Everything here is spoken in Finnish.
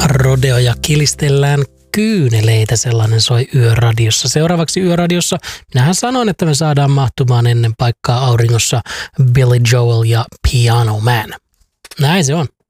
Rodeo ja kilistellään kyyneleitä, sellainen soi Yöradiossa. Seuraavaksi Yöradiossa minähän sanoin, että me saadaan mahtumaan ennen paikkaa auringossa Billy Joel ja Piano Man. Näin se on.